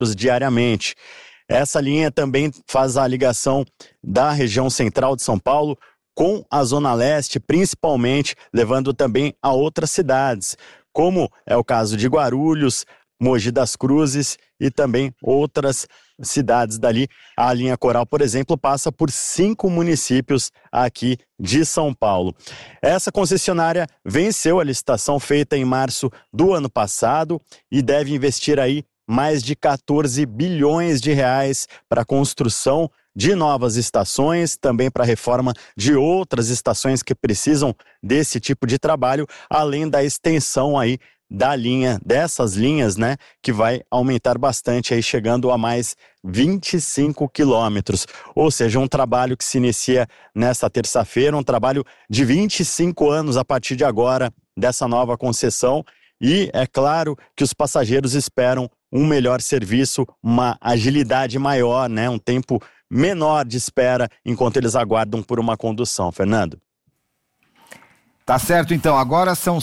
diariamente. Essa linha também faz a ligação da região central de São Paulo com a Zona Leste, principalmente levando também a outras cidades, como é o caso de Guarulhos, Mogi das Cruzes e também outras cidades dali. A linha Coral, por exemplo, passa por 5 municípios aqui de São Paulo. Essa concessionária venceu a licitação feita em março do ano passado e deve investir aí mais de 14 bilhões de reais para a construção de novas estações, também para a reforma de outras estações que precisam desse tipo de trabalho, além da extensão aí dessas linhas, né, que vai aumentar bastante, aí chegando a mais 25 quilômetros. Ou seja, um trabalho que se inicia nesta terça-feira, um trabalho de 25 anos a partir de agora, dessa nova concessão. E é claro que os passageiros esperam um melhor serviço, uma agilidade maior, né, um tempo menor de espera enquanto eles aguardam por uma condução. Fernando? Tá certo, então. Agora são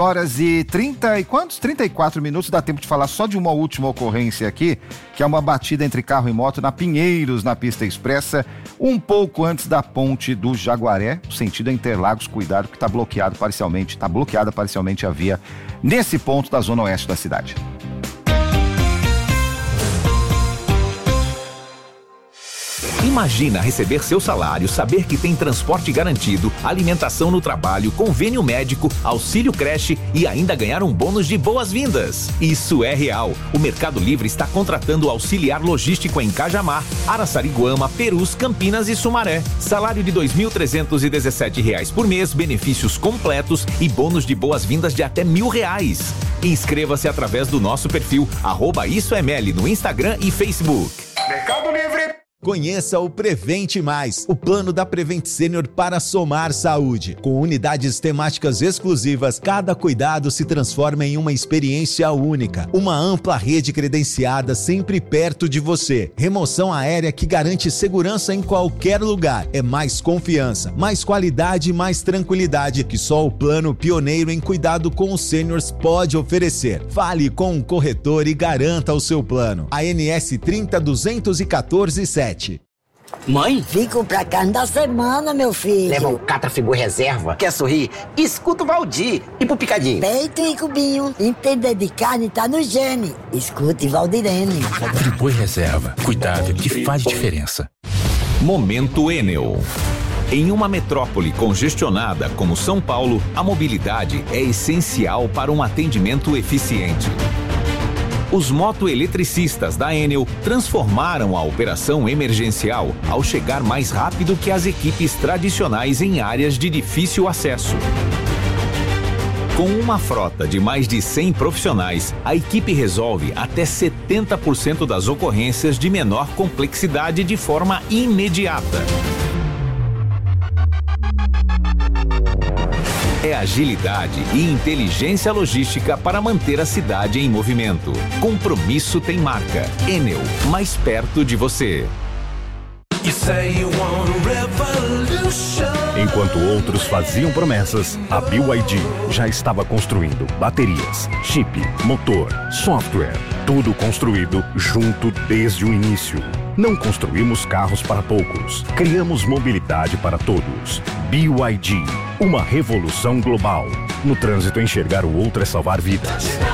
34 minutos. Dá tempo de falar só de uma última ocorrência aqui, que é uma batida entre carro e moto na Pinheiros, na pista expressa, um pouco antes da ponte do Jaguaré, sentido Interlagos. Cuidado que está bloqueada parcialmente a via nesse ponto da zona oeste da cidade. Imagina receber seu salário, saber que tem transporte garantido, alimentação no trabalho, convênio médico, auxílio creche e ainda ganhar um bônus de boas-vindas. Isso é real. O Mercado Livre está contratando auxiliar logístico em Cajamar, Araçariguama, Perus, Campinas e Sumaré. Salário de R$ 2.317 por mês, benefícios completos e bônus de boas-vindas de até R$1.000. Inscreva-se através do nosso perfil @IssoEML no Instagram e Facebook. Mercado Livre! Conheça o Prevente Mais, o plano da Prevent Senior para somar saúde. Com unidades temáticas exclusivas, cada cuidado se transforma em uma experiência única. Uma ampla rede credenciada sempre perto de você. Remoção aérea que garante segurança em qualquer lugar. É mais confiança, mais qualidade e mais tranquilidade que só o plano pioneiro em cuidado com os seniors pode oferecer. Fale com um corretor e garanta o seu plano. ANS 30.214.7. Mãe? Vim comprar carne da semana, meu filho. Leva o Catrafigu Reserva. Quer sorrir? Escuta o Valdir. E pro Picadinho? Peito e cubinho. Entender de carne tá no gene. Escute Valdirene. Friboi Reserva. Cuidado que faz diferença. Momento Enel. Em uma metrópole congestionada como São Paulo, a mobilidade é essencial para um atendimento eficiente. Os motoeletricistas da Enel transformaram a operação emergencial ao chegar mais rápido que as equipes tradicionais em áreas de difícil acesso. Com uma frota de mais de 100 profissionais, a equipe resolve até 70% das ocorrências de menor complexidade de forma imediata. É agilidade e inteligência logística para manter a cidade em movimento. Compromisso tem marca. Enel, mais perto de você. Enquanto outros faziam promessas, a BYD já estava construindo baterias, chip, motor, software, tudo construído junto desde o início. Não construímos carros para poucos, criamos mobilidade para todos. BYD, uma revolução global. No trânsito, enxergar o outro é salvar vidas.